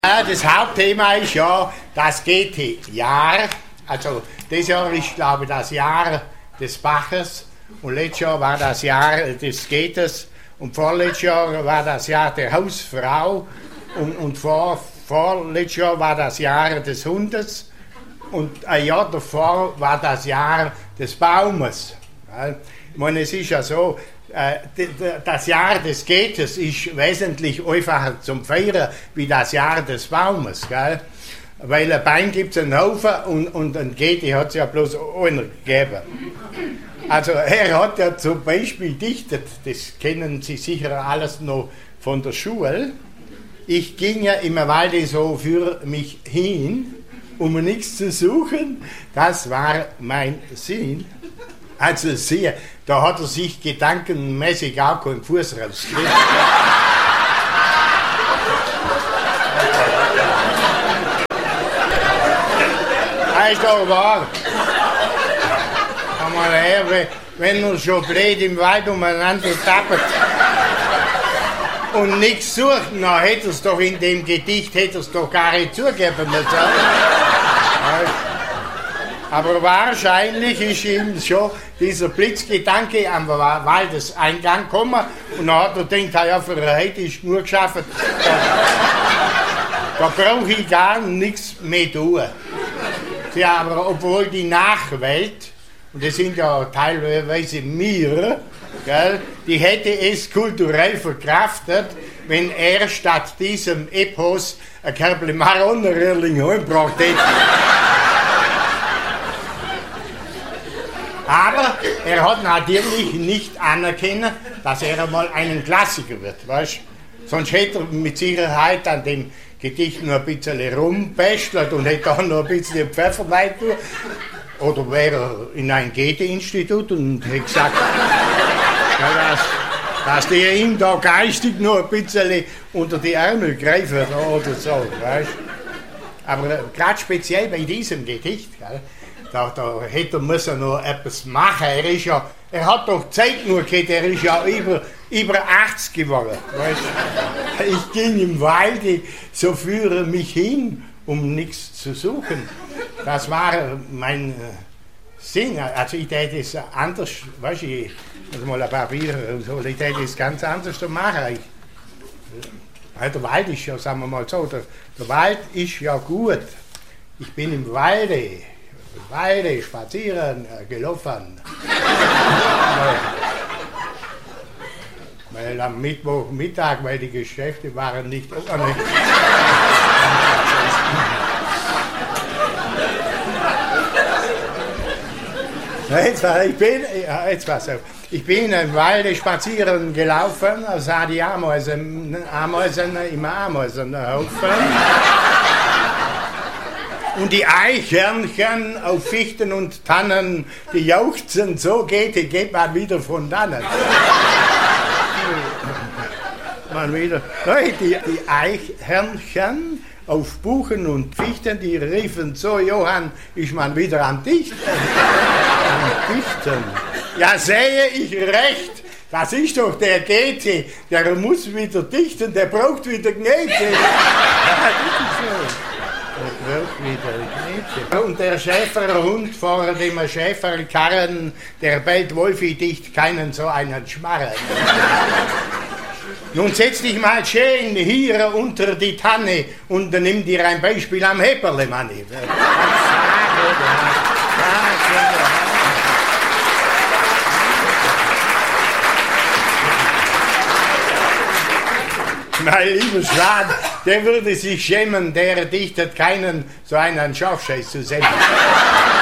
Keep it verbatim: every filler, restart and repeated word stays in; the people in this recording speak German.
Das Hauptthema ist ja das Goethe-Jahr. Also, dieses Jahr ist, glaube ich, das Jahr des Baches und letztes Jahr war das Jahr des Goethes und vorletztes Jahr war das Jahr der Hausfrau und, und vor, vorletztes Jahr war das Jahr des Hundes und ein Jahr davor war das Jahr des Baumes. Ich meine, es ist ja so, das Jahr des Goethes ist wesentlich einfacher zum Feiern wie das Jahr des Baumes, gell? Weil ein Baum gibt es einen Haufen und, und ein Goethe hat es ja bloß einer gegeben. Also er hat ja zum Beispiel dichtet, das kennen Sie sicher alles noch von der Schule. Ich ging ja im Walde so für mich hin, um nichts zu suchen, das war mein Sinn. Also sehr, da hat er sich gedankenmäßig auch keinen Fuß rausgekriegt. Das ist doch wahr. Komm mal her, wenn er schon blöd im Wald umeinander tappert und nichts sucht, dann hätte er es doch in dem Gedicht, hätte er es doch gar nicht zugeben müssen. Aber wahrscheinlich ist ihm schon dieser Blitzgedanke am Waldeseingang gekommen und dann hat er gedacht, ja, für heute ist nur geschafft, da, da brauche ich gar nichts mehr tun. Ja, aber obwohl die Nachwelt, und das sind ja teilweise wir, gell, die hätte es kulturell verkraftet, wenn er statt diesem Epos ein Körble Maronnerröhrling heimgebracht hätte. Aber er hat natürlich nicht anerkennen, dass er einmal einen Klassiker wird, weißt? Sonst hätte er mit Sicherheit an dem Gedicht noch ein bisschen rumbestelt und hätte dann noch ein bisschen Pfeffer rein tun. Oder wäre er in ein Goethe-Institut und hätte gesagt, ja, dass, dass der ihm da geistig noch ein bisschen unter die Ärmel greifen oder so, weißt? Aber gerade speziell bei diesem Gedicht, gell? Da, da hätte er müssen noch etwas machen. Er, ist ja, er hat doch Zeit nur gehabt, er ist ja über, über achtzig geworden. Weißt? Ich ging im Walde, so führe mich hin, um nichts zu suchen. Das war mein äh, Sinn. Also ich hätte es anders, weißt du, ich muss mal ein Papier, so, ich hätte es ganz anders machen. Ich, äh, der Wald ist ja, sagen wir mal so, der, der Wald ist ja gut. Ich bin im Walde. Weide spazieren, äh, gelaufen. Weil am Mittwochmittag, weil die Geschäfte waren nicht offen. Jetzt, ich bin, jetzt pass auf. Ich bin im Walde spazieren gelaufen, sah die Ameisen, Ameisen im Ameisenhaufen. Und die Eichhörnchen auf Fichten und Tannen, die jauchzen, so geht, geht man wieder von dannen. Man wieder, die, die Eichhörnchen auf Buchen und Fichten, die riefen so, Johann, ist man wieder am Dichten. Am Dichten. Ja, sehe ich recht, das ist doch der Goethe, der muss wieder dichten, der braucht wieder Gnete. Ja, das ist so. Und der Schäferhund vor dem Schäferkarren, der bellt Wolfi dicht keinen so einen Schmarren. Nun setz dich mal schön hier unter die Tanne und nimm dir ein Beispiel am Heperle, Manni. Mein lieber Schwan, der würde sich schämen, der dichtet keinen so einen Schafscheiß zu senden.